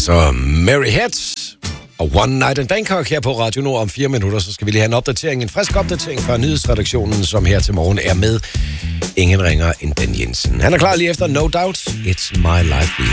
så Mary Head og One Night in Bangkok her på Radio Nord. Om 4 minutter, så skal vi lige have en opdatering, en frisk opdatering fra nyhedsredaktionen, som her til morgen er med. Ingen ringer end Dan Jensen. Han er klar lige efter No Doubt, It's My Life.